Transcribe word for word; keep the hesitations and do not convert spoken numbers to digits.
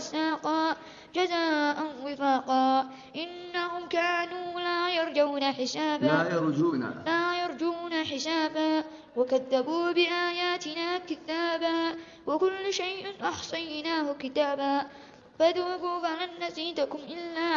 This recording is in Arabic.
وساقا جزاء وفاقا إنهم كانوا لا يرجون حسابا لا يرجون لا يرجون حسابا وكذبوا بآياتنا كذابا وكل شيء أحصيناه كتابا فذوقوا فلن نزيدكم إلا